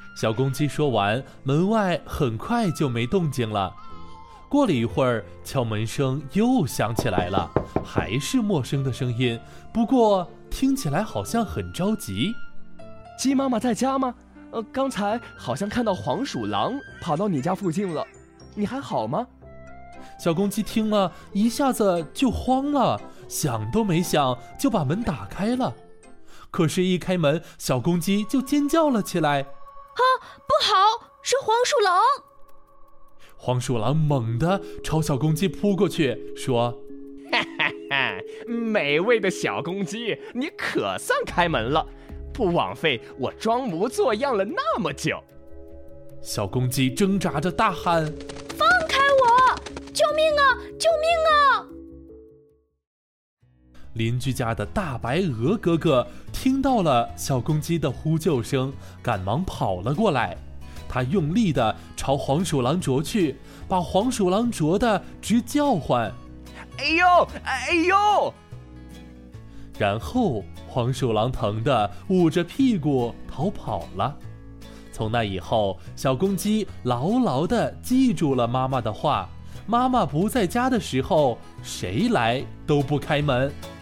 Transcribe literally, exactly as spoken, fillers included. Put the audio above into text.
小公鸡说完，门外很快就没动静了。过了一会儿，敲门声又响起来了，还是陌生的声音，不过听起来好像很着急。 鸡妈妈在家吗？呃，刚才好像看到黄鼠狼跑到你家附近了，你还好吗？ 小公鸡听了一下子就慌了，想都没想就把门打开了。可是一开门，小公鸡就尖叫了起来。 啊，不好，是黄鼠狼！ 黄鼠狼猛地朝小公鸡扑过去，说： 哈哈哈，美味的小公鸡，你可算开门了，不枉费我装模作样了那么久。 小公鸡挣扎着大喊： 放开我！救命啊！救命啊！ 邻居家的大白鹅哥哥听到了小公鸡的呼救声，赶忙跑了过来。他用力地朝黄鼠狼啄去，把黄鼠狼啄得直叫唤： 哎呦，哎呦！ 然后黄鼠狼疼得捂着屁股逃跑了。从那以后，小公鸡牢牢地记住了妈妈的话，妈妈不在家的时候，谁来都不开门。